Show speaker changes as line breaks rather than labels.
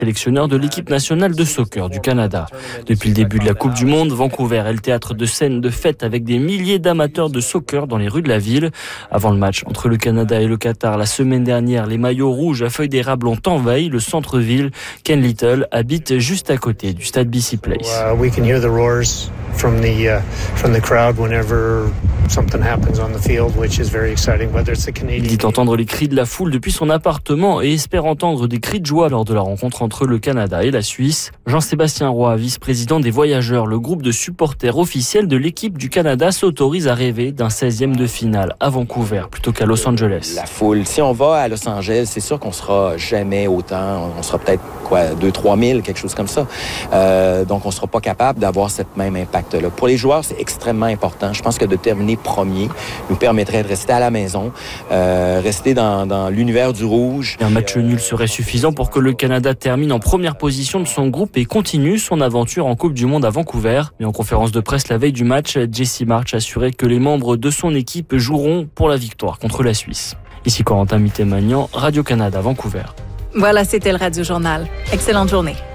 sélectionneur de l'équipe nationale de soccer du Canada. Depuis le début de la Coupe du Monde, Vancouver est le théâtre de scènes de fêtes avec des milliers d'amateurs de soccer dans les rues de la ville. Avant le match entre le Canada et le Qatar la semaine dernière, les maillots rouges à feuilles d'érable ont envahi le centre-ville. Ken Little habite juste à côté du stade BC Place.
We can hear the roars from the crowd whenever something happens on the field, which is very exciting. Whether it's the Canadian.
Il dit entendre les cris de la foule depuis son appartement et espère entendre des cris de joie lors de la rencontre entre le Canada et la Suisse. Jean-Sébastien Roy, vice-président des Voyageurs, le groupe de supporters officiels de l'équipe du Canada, s'autorise à rêver d'un 16e de finale à Vancouver plutôt qu'à Los Angeles.
La foule, si on va à Los Angeles, c'est sûr qu'on sera jamais autant. On sera peut-être 2-3 000, quelque chose comme ça. Donc on sera pas capable d'avoir cette même impact-là. Pour les joueurs, c'est extrêmement important. Je pense que de terminer premier nous permettrait de rester à la maison, rester dans l'univers du rouge.
Un match nul serait suffisant pour que le Canada termine en première position de son groupe et continue son aventure en Coupe du Monde à Vancouver. Mais en conférence de presse la veille du match, Jesse March assurait que les membres de son équipe joueront pour la victoire contre la Suisse. Ici Corentin Mitté-Magnan, Radio-Canada, Vancouver.
Voilà, c'était le Radio Journal. Excellente journée.